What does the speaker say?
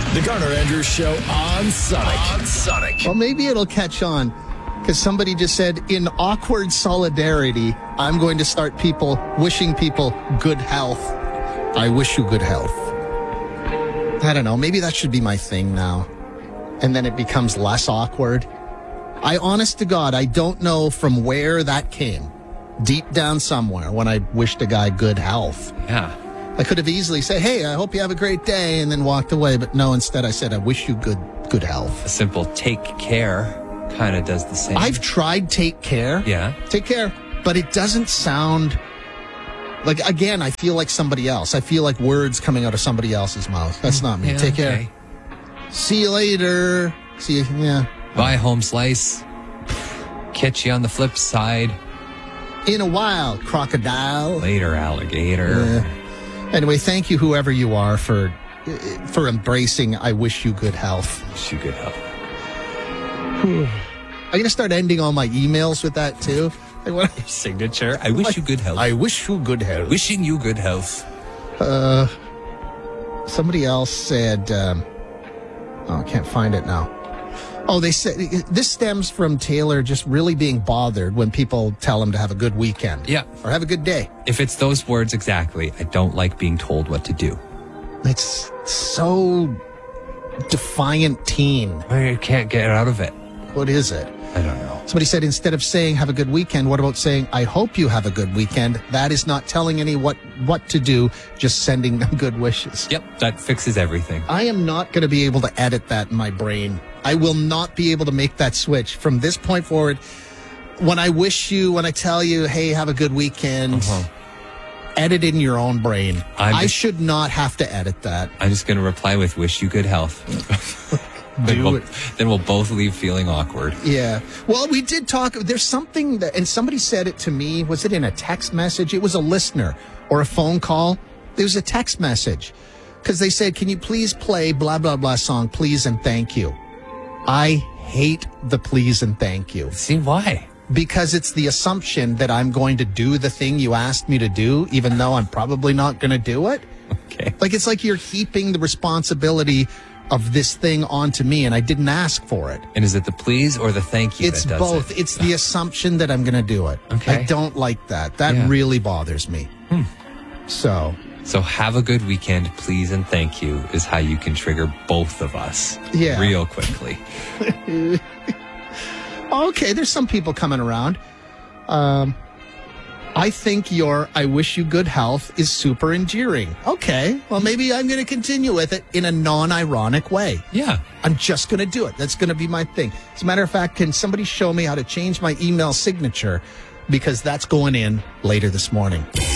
The Garner Andrews Show on Sonic. Well, maybe it'll catch on because somebody just said, in awkward solidarity, I'm going to start wishing people good health. I wish you good health. I don't know. Maybe that should be my thing now. And then it becomes less awkward. Honest to God, I don't know from where that came. Deep down somewhere when I wished a guy good health. Yeah. I could have easily said, hey, I hope you have a great day, and then walked away. But no, instead I said, I wish you good health. A simple take care kind of does the same. I've tried take care. Yeah. Take care. But it doesn't sound like, again, I feel like somebody else. I feel like words coming out of somebody else's mouth. That's not me. Yeah, take care. okay. See you later. See you. Yeah. Bye, home slice. Catch you on the flip side. In a while, crocodile. Later, alligator. Yeah. Anyway, thank you, whoever you are, for embracing I wish you good health. Wish you good health. I'm going to start ending all my emails with that, too. Your signature. I wish you good health. I wish you good health. Wishing you good health. Somebody else said, I can't find it now. Oh, they said this stems from Taylor just really being bothered when people tell him to have a good weekend. Yeah. Or have a good day. If it's those words exactly, I don't like being told what to do. It's so defiant teen. I can't get out of it. What is it? I don't know. Somebody said instead of saying have a good weekend, what about saying I hope you have a good weekend? That is not telling anyone what to do, just sending them good wishes. Yep, that fixes everything. I am not going to be able to edit that in my brain. I will not be able to make that switch from this point forward. When I tell you, hey, have a good weekend, edit in your own brain. I should not have to edit that. I'm just going to reply with wish you good health. Then we'll both leave feeling awkward. Yeah. Well, we did talk. There's something that, and somebody said it to me. Was it in a text message? It was a listener or a phone call. There was a text message because they said, can you please play blah, blah, blah song, please and thank you. I hate the please and thank you. See, why? Because it's the assumption that I'm going to do the thing you asked me to do, even though I'm probably not going to do it. Okay. Like, it's like you're heaping the responsibility of this thing onto me, and I didn't ask for it. And is it the please or the thank you It's that does both. it? It's the assumption that I'm going to do it. Okay. I don't like that. That really bothers me. So have a good weekend, please and thank you is how you can trigger both of us real quickly. Okay, there's some people coming around. I think your I wish you good health is super endearing. Okay, well, maybe I'm going to continue with it in a non-ironic way. Yeah. I'm just going to do it. That's going to be my thing. As a matter of fact, can somebody show me how to change my email signature? Because that's going in later this morning.